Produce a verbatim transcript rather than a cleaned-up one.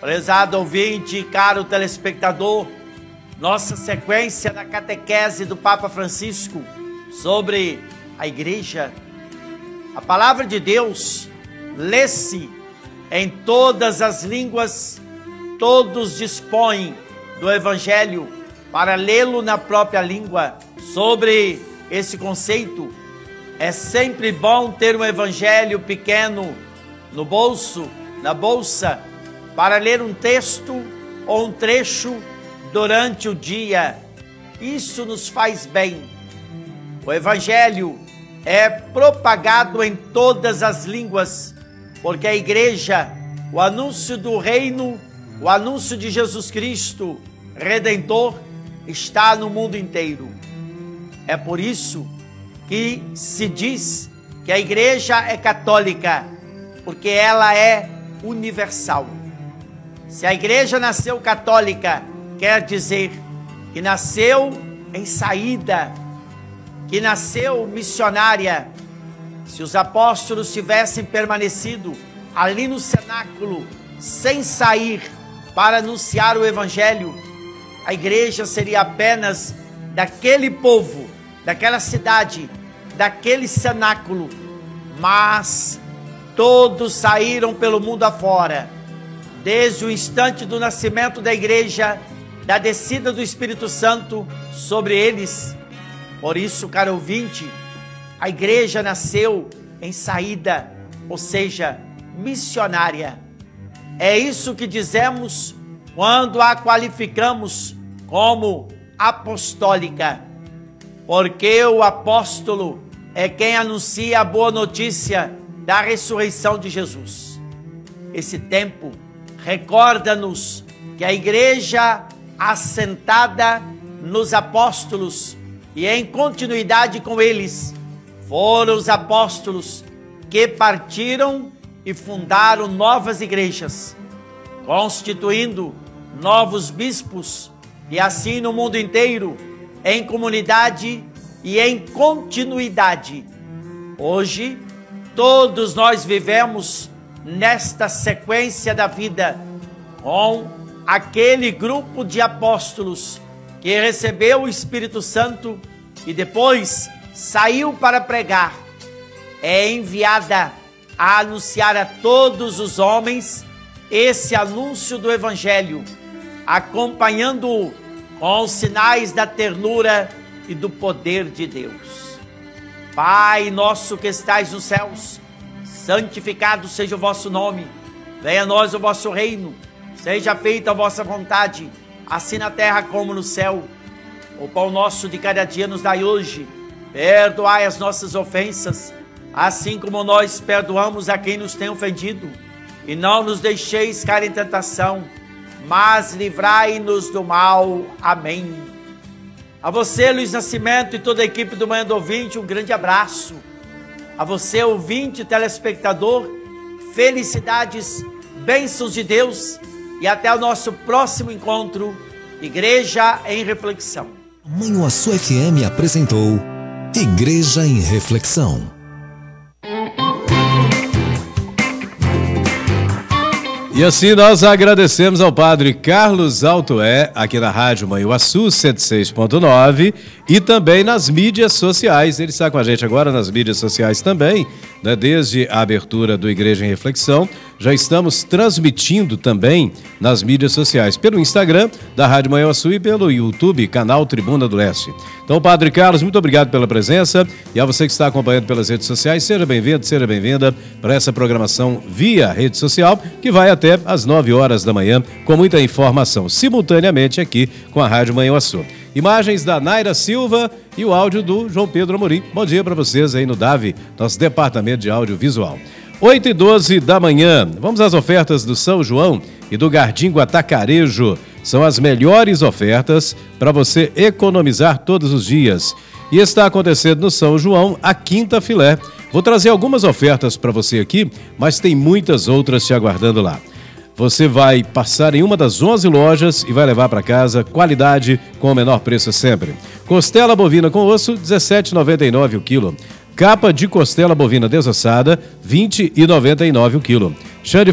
Prezado ouvinte, caro telespectador, nossa sequência da catequese do Papa Francisco sobre a Igreja. A palavra de Deus lê-se em todas as línguas, todos dispõem do Evangelho para lê-lo na própria língua. Sobre esse conceito, é sempre bom ter um Evangelho pequeno no bolso, na bolsa, para ler um texto ou um trecho durante o dia. Isso nos faz bem. O Evangelho é propagado em todas as línguas, porque a Igreja, o anúncio do reino, o anúncio de Jesus Cristo, Redentor, está no mundo inteiro. É por isso que se diz que a Igreja é católica, porque ela é universal. Se a Igreja nasceu católica, quer dizer que nasceu em saída, que nasceu missionária. Se os apóstolos tivessem permanecido ali no cenáculo, sem sair para anunciar o Evangelho, a Igreja seria apenas daquele povo, daquela cidade, daquele cenáculo. Mas todos saíram pelo mundo afora, desde o instante do nascimento da Igreja, da descida do Espírito Santo sobre eles. Por isso, caro ouvinte, a Igreja nasceu em saída, ou seja, missionária. É isso que dizemos quando a qualificamos como apostólica, porque o apóstolo é quem anuncia a boa notícia da ressurreição de Jesus. Esse tempo recorda-nos que a Igreja, assentada nos apóstolos e em continuidade com eles, foram os apóstolos que partiram e fundaram novas igrejas, constituindo novos bispos, e assim no mundo inteiro, em comunidade e em continuidade. Hoje, todos nós vivemos nesta sequência da vida com aquele grupo de apóstolos que recebeu o Espírito Santo e depois saiu para pregar. É enviada a anunciar a todos os homens esse anúncio do Evangelho, acompanhando-o com os sinais da ternura e do poder de Deus. Pai nosso que estais nos céus, santificado seja o vosso nome, venha a nós o vosso reino, seja feita a vossa vontade, assim na terra como no céu. O pão nosso de cada dia nos dai hoje, perdoai as nossas ofensas, assim como nós perdoamos a quem nos tem ofendido, e não nos deixeis cair em tentação, mas livrai-nos do mal. Amém. A você, Luiz Nascimento, e toda a equipe do Manhã do Ouvinte, um grande abraço. A você, ouvinte, telespectador, felicidades, bênçãos de Deus, e até o nosso próximo encontro, Igreja em Reflexão. Manhuaçu F M apresentou Igreja em Reflexão. E assim nós agradecemos ao Padre Carlos Altoé, aqui na Rádio Manhuaçu cento e seis ponto nove, e também nas mídias sociais. Ele está com a gente agora nas mídias sociais também, né? Desde a abertura do Igreja em Reflexão, já estamos transmitindo também nas mídias sociais, pelo Instagram da Rádio Manhuaçu e pelo YouTube, canal Tribuna do Leste. Então, Padre Carlos, muito obrigado pela presença, e a você que está acompanhando pelas redes sociais, seja bem-vindo, seja bem-vinda para essa programação via rede social, que vai até às nove horas da manhã, com muita informação, simultaneamente aqui com a Rádio Manhuaçu. Imagens da Naira Silva e o áudio do João Pedro Amorim. Bom dia para vocês aí no D A V, nosso departamento de audiovisual. oito e doze da manhã, vamos às ofertas do São João e do Gardingo Atacarejo. São as melhores ofertas para você economizar todos os dias. E está acontecendo no São João a Quinta Filé. Vou trazer algumas ofertas para você aqui, mas tem muitas outras te aguardando lá. Você vai passar em uma das onze lojas e vai levar para casa qualidade com o menor preço sempre. Costela bovina com osso, dezessete reais e noventa e nove centavos o quilo. Capa de costela bovina desossada, vinte reais e noventa e nove centavos o quilo. Chã de